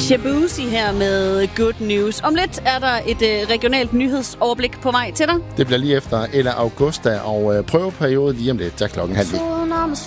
Shabuzi her med Good News. Om lidt er der et regionalt nyhedsoverblik på vej til dig. Det bliver lige efter Ella Augusta og prøveperiode lige om lidt, der klokken 9:30.